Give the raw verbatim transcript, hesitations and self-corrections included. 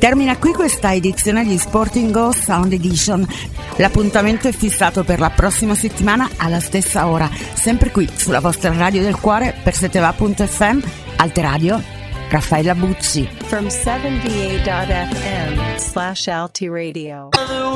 Termina qui questa edizione di Sporting Go Sound Edition. L'appuntamento è fissato per la prossima settimana alla stessa ora, sempre qui sulla vostra radio del cuore per seteva punto effe emme, Alteradio, Raffaella Bucci. From seventy-eight dot effe emme slash Alti Radio.